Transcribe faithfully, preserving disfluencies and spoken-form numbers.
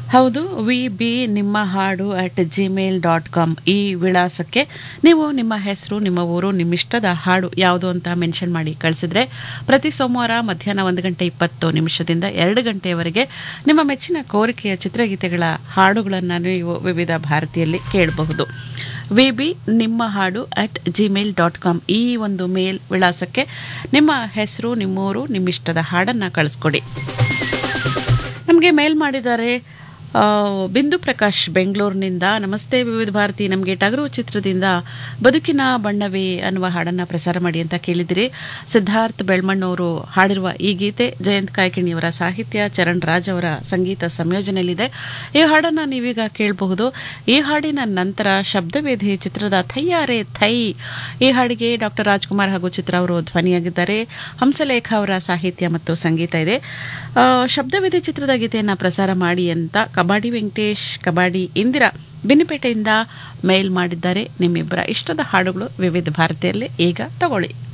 ಹೌದು, V B ನಿಮ್ಮ ಹಾಡು ಅಟ್ ಜಿಮೇಲ್ ಡಾಟ್ ಕಾಮ್ ಈ ವಿಳಾಸಕ್ಕೆ ನೀವು ನಿಮ್ಮ ಹೆಸರು, ನಿಮ್ಮ ಊರು, ನಿಮ್ಮಿಷ್ಟದ ಹಾಡು ಯಾವುದು ಅಂತ ಮೆನ್ಷನ್ ಮಾಡಿ ಕಳಿಸಿದ್ರೆ ಪ್ರತಿ ಸೋಮವಾರ ಮಧ್ಯಾಹ್ನ ಒಂದು ಗಂಟೆ ಇಪ್ಪತ್ತು ನಿಮಿಷದಿಂದ ಎರಡು ಗಂಟೆಯವರೆಗೆ ನಿಮ್ಮ ಮೆಚ್ಚಿನ ಕೋರಿಕೆಯ ಚಿತ್ರಗೀತೆಗಳ ಹಾಡುಗಳನ್ನು ನೀವು ವಿವಿಧ ಭಾರತೀಯಲ್ಲಿ ಕೇಳಬಹುದು. ವಿ ಬಿ ನಿಮ್ಮ ಹಾಡು ಅಟ್ ಜಿಮೇಲ್ ಡಾಟ್ ಕಾಮ್ ಈ ಒಂದು ಮೇಲ್ ವಿಳಾಸಕ್ಕೆ ನಿಮ್ಮ ಹೆಸರು, ನಿಮ್ಮೂರು, ನಿಮ್ಮಿಷ್ಟದ ಹಾಡನ್ನು ಕಳಿಸ್ಕೊಡಿ. ನಮಗೆ ಮೇಲ್ ಮಾಡಿದ್ದಾರೆ ಆ, ಬಿಂದು ಪ್ರಕಾಶ್ ಬೆಂಗಳೂರಿನಿಂದ. ನಮಸ್ತೆ ವಿವಿಧ ಭಾರತಿ, ನಮಗೆ ಟಗರು ಚಿತ್ರದಿಂದ ಬದುಕಿನ ಬಣ್ಣವೇ ಅನ್ನುವ ಹಾಡನ್ನು ಪ್ರಸಾರ ಮಾಡಿ ಅಂತ ಕೇಳಿದಿರಿ. ಸಿದ್ಧಾರ್ಥ್ ಬೆಳ್ಮಣ್ಣವರು ಹಾಡಿರುವ ಈ ಗೀತೆ ಜಯಂತ್ ಕಾಯ್ಕಿಣಿಯವರ ಸಾಹಿತ್ಯ, ಚರಣ್ ರಾಜ್ ಅವರ ಸಂಗೀತ ಸಂಯೋಜನೆಯಲ್ಲಿದೆ. ಈ ಹಾಡನ್ನು ನೀವೀಗ ಕೇಳಬಹುದು. ಈ ಹಾಡಿನ ನಂತರ ಶಬ್ದವೇಧಿ ಚಿತ್ರದ ಥಯ್ಯಾರೆ ಥೈ ಈ ಹಾಡಿಗೆ ಡಾಕ್ಟರ್ ರಾಜ್ಕುಮಾರ್ ಹಾಗೂ ಚಿತ್ರ ಅವರು ಧ್ವನಿಯಾಗಿದ್ದಾರೆ. ಹಂಸಲೇಖ ಅವರ ಸಾಹಿತ್ಯ ಮತ್ತು ಸಂಗೀತ ಇದೆ. ಶಬ್ದವೇಧಿ ಚಿತ್ರದ ಗೀತೆಯನ್ನು ಪ್ರಸಾರ ಮಾಡಿ ಅಂತ ಕಬಾಡಿ ವೆಂಕಟೇಶ್, ಕಬಾಡಿ ಇಂದಿರಾ ಬಿನ್ನಿಪೇಟೆಯಿಂದ ಮೇಲ್ ಮಾಡಿದ್ದಾರೆ. ನಿಮ್ಮಿಬ್ಬರ ಇಷ್ಟದ ಹಾಡುಗಳು ವಿವಿಧ ಭಾರತೀಯಲ್ಲಿ ಈಗ ತಗೊಳ್ಳಿ.